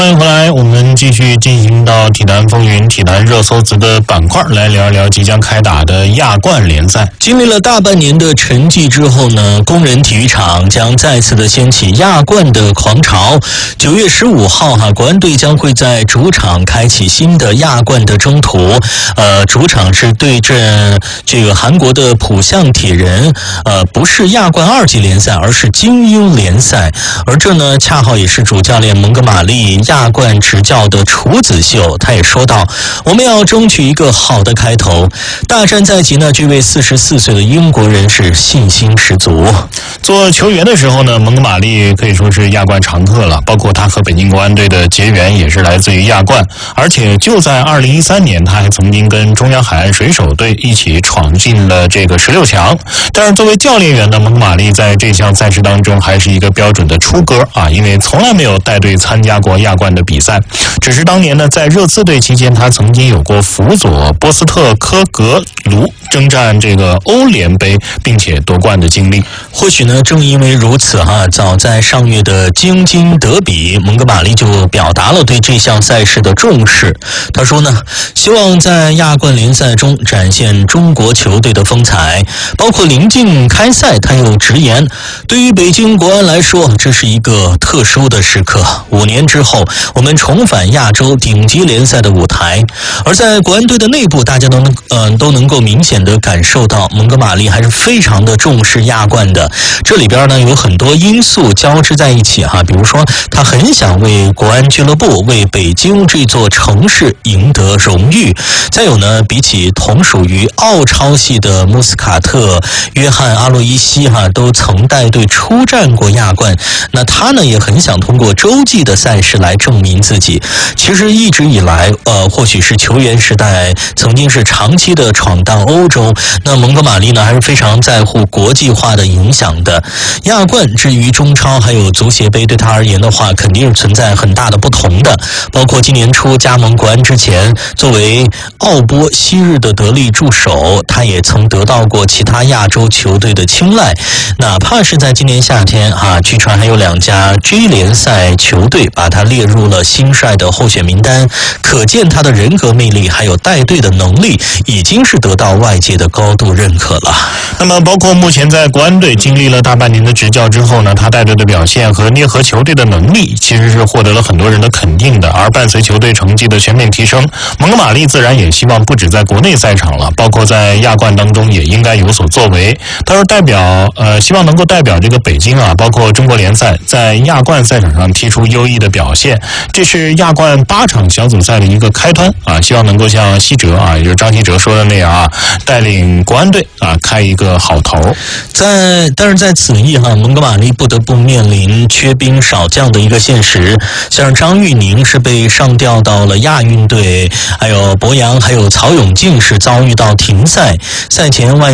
欢迎回来，我们继续进行到体坛风云、体坛热搜词的板块，来聊一聊即将开打的亚冠联赛。 经历了大半年的沉寂之后呢，工人体育场将再次的掀起亚冠的狂潮。9月15号国安队将会在主场开启新的亚冠的征途。主场是对阵这个韩国的浦项铁人，不是亚冠2级联赛，而是精英联赛。而这呢，恰好也是主教练蒙哥马利亚冠执教的处子秀。他也说到，我们要争取一个好的开头。大战在即呢，这位44岁的英国人是信心十足。 做球员的时候呢，蒙哥马利可以说是亚冠常客了，包括他和北京国安队的结缘也是来自于亚冠。而且就在2013年，他还曾经跟中央海岸水手队一起闯进了这个16强。但是作为教练员呢，蒙哥马利在这项赛事当中还是一个标准的出歌因为从来没有带队参加过亚冠的比赛。只是当年呢，在热刺队期间，他曾经有过辅佐波斯特科格卢征战这个欧联杯并且夺冠的经历。 或许呢，正因为如此早在上月的京津德比，蒙哥马利就表达了对这项赛事的重视。他说呢，希望在亚冠联赛中展现中国球队的风采。包括临近开赛，他又直言，对于北京国安来说，这是一个特殊的时刻。5年之后，我们重返亚洲顶级联赛的舞台。而在国安队的内部，大家都能够明显的感受到，蒙哥马利还是非常的重视亚冠的。这里边呢，有很多因素交织在一起比如说他很想为国安俱乐部、为北京这座城市赢得荣誉。再有呢，比起同属于奥超系的穆斯卡特、约翰阿洛伊西都曾带队出战过亚冠，那他呢也很想通过洲际的赛事来证明自己。其实一直以来或许是球员时代曾经是长期的闯荡欧洲，那蒙哥马利呢还是非常在乎国际化的影响的。亚冠至于中超还有足协杯，对他而言的话肯定是存在很大的不同的。包括今年初加盟国安之前，作为奥波昔日的得力助手，他也曾得到过其他亚洲球队的青睐。哪怕是在今年夏天据传还有2家 G 联赛球队把他列入了新帅的候选名单，可见他的人格魅力还有带队的能力已经是得到外界的高度认可了。 那么包括目前在国安队经历了大半年的执教之后呢，他带队的表现和捏合球队的能力其实是获得了很多人的肯定的。而伴随球队成绩的全面提升，蒙哥马利自然也希望不止在国内赛场了，包括在亚冠当中也应该有所作为。他说希望能够代表这个北京包括中国联赛在亚冠赛场上踢出优异的表现。这是亚冠8场小组赛的一个开端希望能够像希哲也就是张稀哲说的那样带领国安队开一个好头。 但是在此役蒙哥马利不得不面临缺兵少将的一个现实。像张玉宁是被上调到了亚运队，还有博洋还有曹永静是遭遇到停赛。赛前外